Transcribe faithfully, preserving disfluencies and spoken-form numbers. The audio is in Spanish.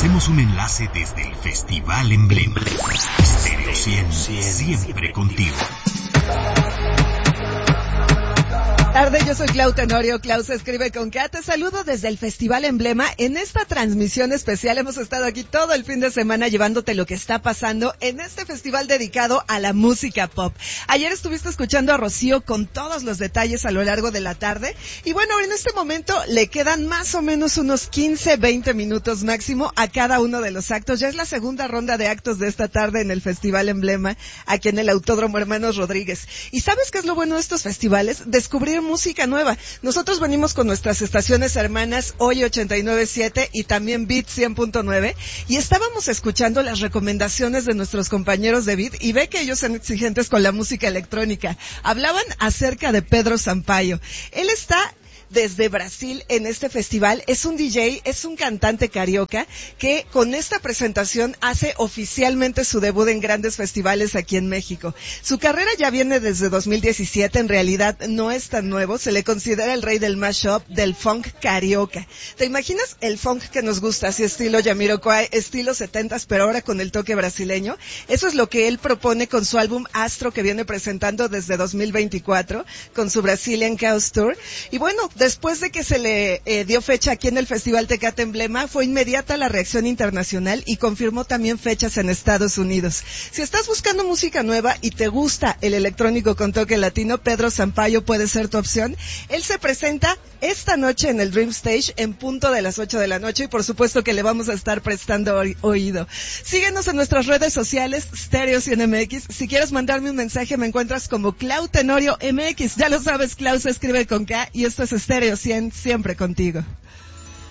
Hacemos un enlace desde el Festival Emblema. Stereo cien, siempre contigo. Tarde, yo soy Clau Tenorio, Clau se escribe con K. Te saludo desde el Festival Emblema. En esta transmisión especial hemos estado aquí todo el fin de semana llevándote lo que está pasando en este festival dedicado a la música pop. Ayer estuviste escuchando a Rocío con todos los detalles a lo largo de la tarde. Y bueno, en este momento le quedan más o menos unos quince, veinte minutos máximo a cada uno de los actos. Ya es la segunda ronda de actos de esta tarde en el Festival Emblema, aquí en el Autódromo Hermanos Rodríguez. ¿Y sabes qué es lo bueno de estos festivales? Descubrir música nueva. Nosotros venimos con nuestras estaciones hermanas Hoy ochenta y nueve punto siete y también Beat cien punto nueve y estábamos escuchando las recomendaciones de nuestros compañeros de Beat y ve que ellos son exigentes con la música electrónica. Hablaban acerca de Pedro Sampaio. Él está desde Brasil en este festival. Es un D J, es un cantante carioca que con esta presentación hace oficialmente su debut en grandes festivales aquí en México. Su carrera ya viene desde dos mil diecisiete, en realidad no es tan nuevo, se le considera el rey del mashup, del funk carioca. ¿Te imaginas el funk que nos gusta, así estilo Jamiroquai, estilo setentas, pero ahora con el toque brasileño? Eso es lo que él propone con su álbum Astro, que viene presentando desde dos mil veinticuatro, con su Brazilian Chaos Tour. Y bueno, después de que se le eh, dio fecha aquí en el Festival Tecate Emblema, fue inmediata la reacción internacional y confirmó también fechas en Estados Unidos. Si estás buscando música nueva y te gusta el electrónico con toque latino, Pedro Sampaio puede ser tu opción. Él se presenta esta noche en el Dream Stage en punto de las ocho de la noche y por supuesto que le vamos a estar prestando oído. Síguenos en nuestras redes sociales, Stereo cien M X. Si quieres mandarme un mensaje, me encuentras como Clau Tenorio M X. Ya lo sabes, Clau se escribe con K y esto es Stereo cien, siempre contigo.